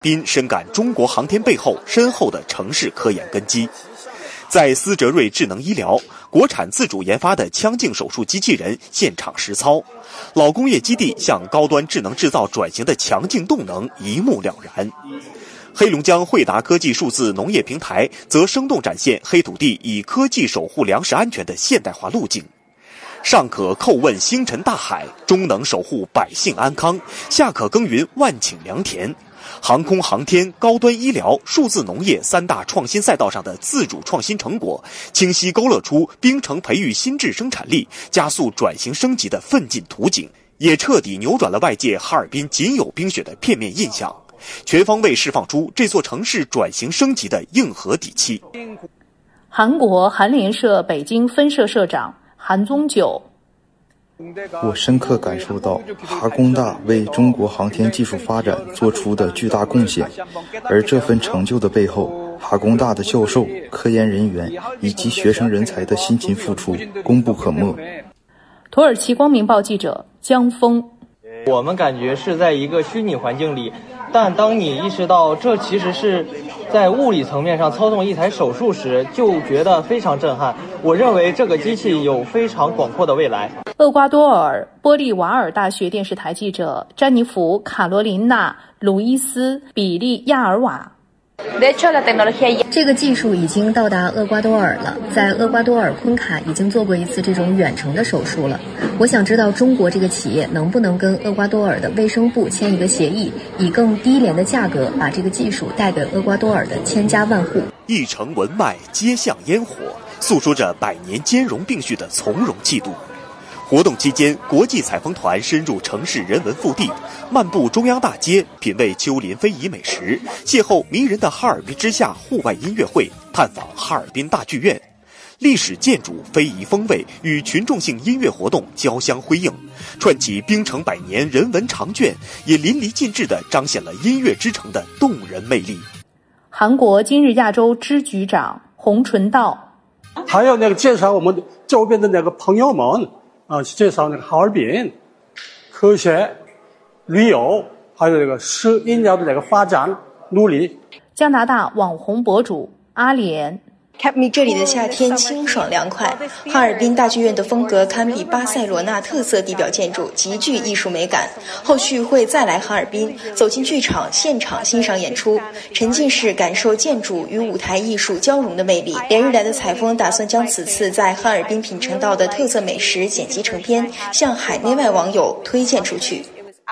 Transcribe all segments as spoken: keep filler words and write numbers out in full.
滨深感中国航天背后深厚的城市科研根基。在思哲瑞智能医疗，国产自主研发的腔镜手术机器人现场实操，老工业基地向高端智能制造转型的强劲动能一目了然。黑龙江惠达科技数字农业平台则生动展现黑土地以科技守护粮食安全的现代化路径。上可叩问星辰大海，中能守护百姓安康，下可耕耘万顷良田。航空航天、高端医疗、数字农业三大创新赛道上的自主创新成果，清晰勾勒出冰城培育新质生产力、加速转型升级的奋进图景，也彻底扭转了外界哈尔滨仅有冰雪的片面印象，全方位释放出这座城市转型升级的硬核底气。 韩国韩联社北京分社社长韩宗久， 我深刻感受到哈工大为中国航天技术发展做出的巨大贡献，而这份成就的背后，哈工大的教授、科研人员以及学生人才的辛勤付出功不可没。 土耳其光明报记者江峰， 我们感觉是在一个虚拟环境里，但当你意识到这其实是在物理层面上操纵一台手术时，就觉得非常震撼。我认为这个机器有非常广阔的未来。 厄瓜多尔玻利瓦尔大学电视台记者詹妮弗·卡罗琳娜·卢伊斯·比利亚尔瓦， 这个技术已经到达厄瓜多尔了，在厄瓜多尔昆卡已经做过一次这种远程的手术了。我想知道中国这个企业能不能跟厄瓜多尔的卫生部签一个协议，以更低廉的价格把这个技术带给厄瓜多尔的千家万户。 一城文脉，街巷烟火，诉说着百年兼容并蓄的从容气度。活动期间，国际采风团深入城市人文腹地，漫步中央大街，品味丘陵非遗美食，邂逅迷人的哈尔滨之夏户外音乐会，探访哈尔滨大剧院。历史建筑、非遗风味与群众性音乐活动交相辉映，串起冰城百年人文长卷，也淋漓尽致地彰显了音乐之城的动人魅力。 韩国今日亚洲支局长洪纯道， 还有那个介绍我们周边的那个朋友们啊，介绍那个哈尔滨科学、旅游，还有那个食饮料的那个发展努力。 加拿大网红博主阿莲， 这里的夏天清爽凉快，哈尔滨大剧院的风格堪比巴塞罗那特色地表建筑，极具艺术美感。后续会再来哈尔滨，走进剧场现场欣赏演出，沉浸式感受建筑与舞台艺术交融的魅力。连日来的采风打算将此次在哈尔滨品尝到的特色美食剪辑成片，向海内外网友推荐出去。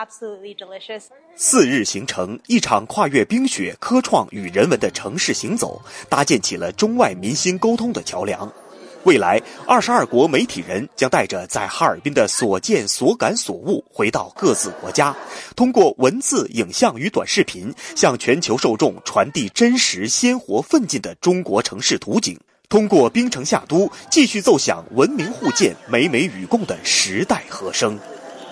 四日行程，一场跨越冰雪、科创与人文的城市行走，搭建起了中外民心沟通的桥梁。未来，二十二国媒体人将带着在哈尔滨的所见所感所悟，回到各自国家，通过文字、影像与短视频，向全球受众传递真实、鲜活、奋进的中国城市图景。通过冰城夏都，继续奏响文明互鉴、美美与共的时代和声。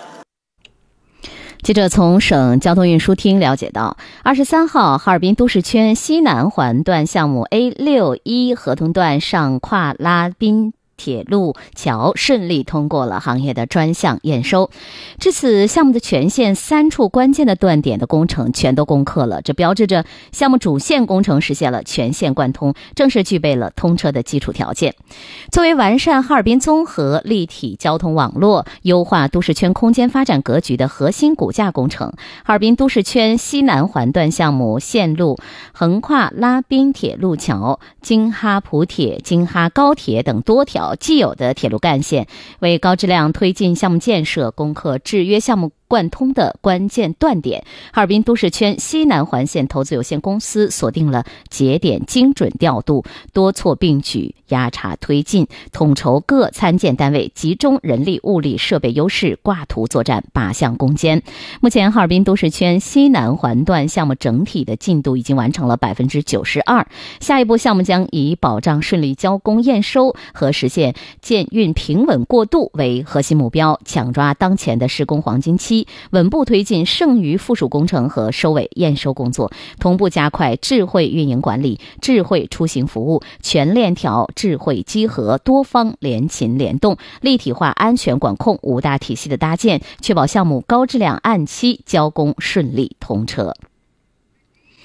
记者从省交通运输厅了解到，二十三号哈尔滨都市圈西南环段项目 A 六一 合同段上跨拉滨铁路桥顺利通过了行业的专项验收。至此，项目的全线三处关键的断点的工程全都攻克了，这标志着项目主线工程实现了全线贯通，正式具备了通车的基础条件。作为完善哈尔滨综合立体交通网络、优化都市圈空间发展格局的核心骨架工程，哈尔滨都市圈西南环段项目线路横跨拉滨铁路桥、京哈普铁、京哈高铁等多条既有的铁路干线，为高质量推进项目建设攻克制约项目贯通的关键断点，哈尔滨都市圈西南环线投资有限公司锁定了节点精准调度、多措并举、压茶推进，统筹各参建单位，集中人力物力设备优势，挂图作战，靶向攻坚。目前哈尔滨都市圈西南环段项目整体的进度已经完成了 百分之九十二， 下一步项目将以保障顺利交工验收和实现建运平稳过渡为核心目标，抢抓当前的施工黄金期，稳步推进剩余附属工程和收尾验收工作，同步加快智慧运营管理、智慧出行服务、全链条智慧稽核、多方联勤联动，立体化安全管控五大体系的搭建，确保项目高质量按期交工顺利通车。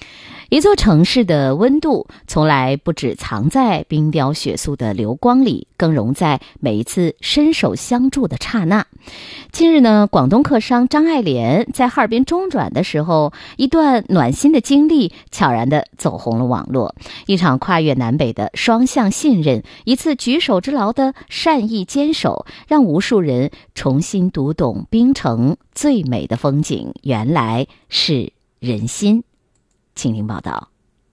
一座城市的温度从来不只藏在冰雕雪塑的流光里，更融在每一次伸手相助的刹那。近日呢，广东客商张爱莲在哈尔滨中转的时候，一段暖心的经历悄然地走红了网络。一场跨越南北的双向信任，一次举手之劳的善意坚守，让无数人重新读懂冰城最美的风景，原来是人心。请听报道。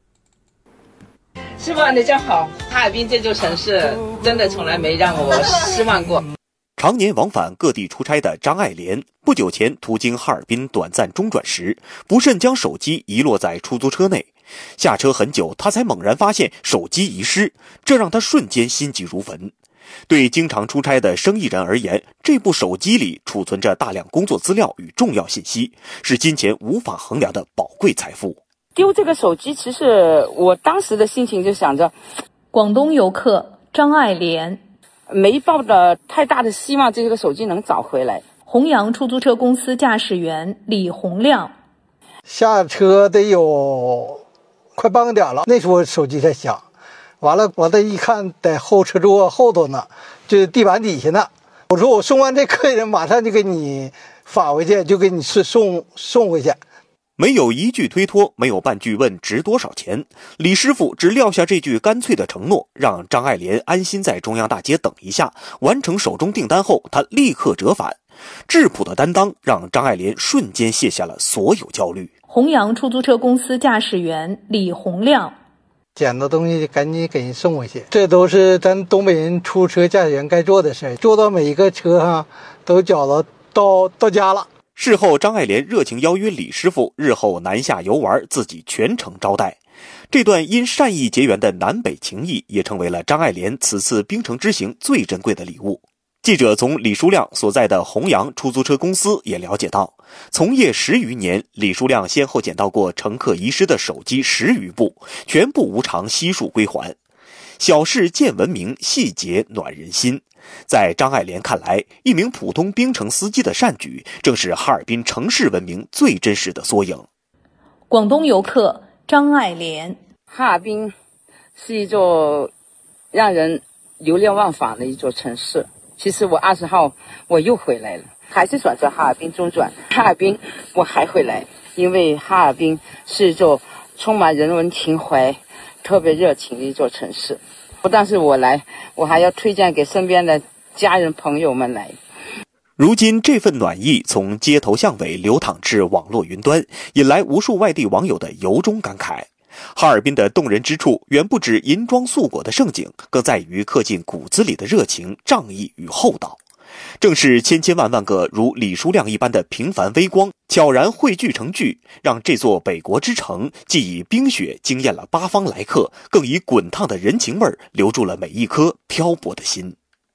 师傅你真好，哈尔滨这座城市真的从来没让我失望过。 常年往返各地出差的张爱莲，不久前途经哈尔滨短暂中转时，不慎将手机遗落在出租车内。下车很久，他才猛然发现手机遗失，这让他瞬间心急如焚。对经常出差的生意人而言，这部手机里储存着大量工作资料与重要信息，是金钱无法衡量的宝贵财富。 丢这个手机，其实我当时的心情就想着， 广东游客张爱莲没抱着太大的希望这个手机能找回来。 弘扬出租车公司驾驶员李洪亮， 下车得有快半个点了，那时候手机才响，完了我再一看，在后车座后头呢，就地板底下呢。我说我送完这客人，马上就给你发回去，就给你送送回去。 没有一句推脱，没有半句问值多少钱，李师傅只撂下这句干脆的承诺，让张爱莲安心在中央大街等一下。完成手中订单后，他立刻折返。质朴的担当让张爱莲瞬间卸下了所有焦虑。 弘扬出租车公司驾驶员李洪亮， 捡到东西赶紧给人送回去，这都是咱东北人出租车驾驶员该做的事儿，做到每一个车上都缴到到到家了。 事后，张爱莲热情邀约李师傅日后南下游玩，自己全程招待。这段因善意结缘的南北情谊，也成为了张爱莲此次冰城之行最珍贵的礼物。记者从李书亮所在的弘扬出租车公司也了解到，从业十余年，李书亮先后捡到过乘客遗失的手机十余部，全部无偿悉数归还。小事见闻明，细节暖人心。在张爱莲看来，一名普通冰城司机的善举，正是哈尔滨城市文明最真实的缩影。 广东游客张爱莲， 哈尔滨是一座让人流连忘返的一座城市。其实我二十号我又回来了，还是选择哈尔滨中转。哈尔滨我还回来，因为哈尔滨是一座充满人文情怀、特别热情的一座城市。不但是我来，我还要推荐给身边的家人朋友们来。 如今这份暖意从街头巷尾流淌至网络云端，引来无数外地网友的由衷感慨。哈尔滨的动人之处远不止银装素裹的盛景，更在于刻进骨子里的热情、仗义与厚道。正是千千万万个如李书亮一般的平凡微光，悄然汇聚成句，让这座北国之城既以冰雪惊艳了八方来客，更以滚烫的人情味儿留住了每一颗漂泊的心。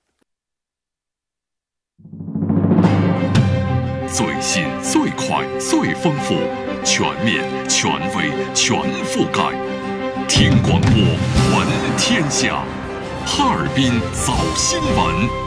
最新、最快、最丰富，全面、权威、全覆盖。听广播，闻天下。哈尔滨早新闻。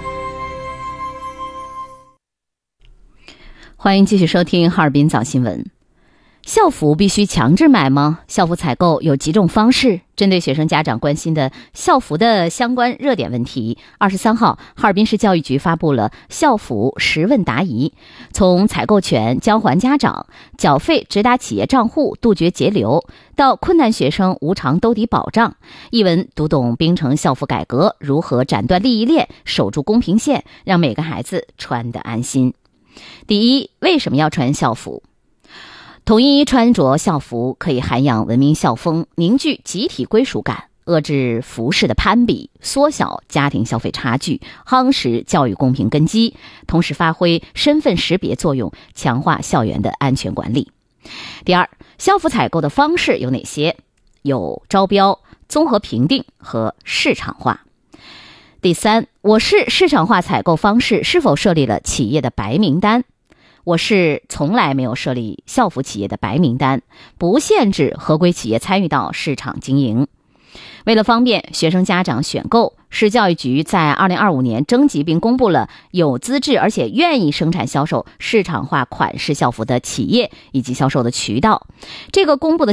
欢迎继续收听哈尔滨早新闻。校服必须强制买吗？校服采购有几种方式。针对学生家长关心的校服的相关热点问题，二十三号，哈尔滨市教育局发布了校服实问答疑，从采购权交还家长、缴费直达企业账户、杜绝截留，到困难学生无偿兜底保障，一文读懂冰城校服改革如何斩断利益链，守住公平线，让每个孩子穿得安心。第一，为什么要穿校服？统一穿着校服可以涵养文明校风，凝聚集体归属感，遏制服饰的攀比，缩小家庭消费差距，夯实教育公平根基，同时发挥身份识别作用，强化校园的安全管理。第二，校服采购的方式有哪些？有招标、综合评定和市场化。第三，我市市场化采购方式是否设立了企业的白名单？我市从来没有设立校服企业的白名单，不限制合规企业参与到市场经营。为了方便学生家长选购，市教育局在二零二五年征集并公布了有资质而且愿意生产销售市场化款式校服的企业以及销售的渠道。这个公布的